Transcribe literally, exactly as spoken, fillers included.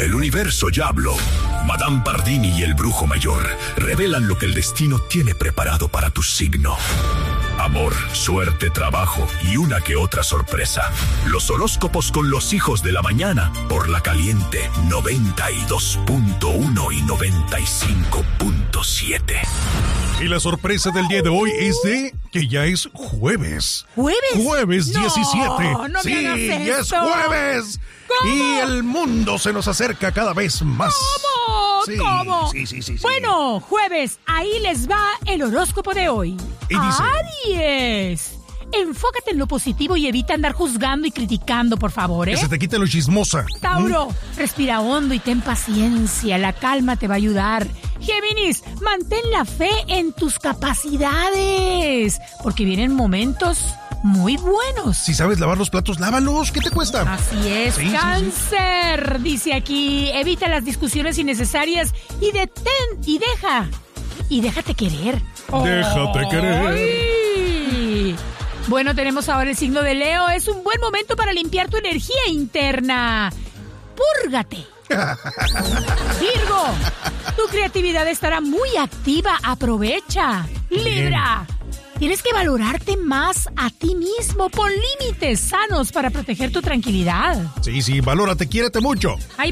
El universo ya habló. Madame Pardini y el brujo mayor revelan lo que el destino tiene preparado para tu signo. Amor, suerte, trabajo y una que otra sorpresa. Los horóscopos con los hijos de la mañana por La Caliente noventa y dos punto uno y noventa y cinco punto siete. Y la sorpresa del día de hoy es de que ya es jueves. ¿Jueves? Jueves No, diecisiete. no me sí, hagas ya es esto. jueves. ¿Cómo? Y el mundo se nos acerca cada vez más. ¿Cómo? Sí, ¿Cómo? Sí, sí, sí, sí. Bueno, jueves, ahí les va el horóscopo de hoy. Y dice: Aries. Enfócate en lo positivo y evita andar juzgando y criticando, por favor, ¿eh? que se te quite lo chismosa. Tauro, respira hondo y ten paciencia. La calma te va a ayudar. Géminis, mantén la fe en tus capacidades, porque vienen momentos muy buenos. Si sabes lavar los platos, lávalos. ¿Qué te cuesta? Así es. Sí, sí, sí. Cáncer, dice aquí, evita las discusiones innecesarias y detén y deja, y déjate querer. Déjate querer. ¡Ay! Bueno, tenemos ahora el signo de Leo. Es un buen momento para limpiar tu energía interna. Púrgate. Virgo, tu creatividad estará muy activa. Aprovecha. Libra, tienes que valorarte más a ti mismo. Pon límites sanos para proteger tu tranquilidad. Sí, sí, valórate, quiérete mucho. Ay,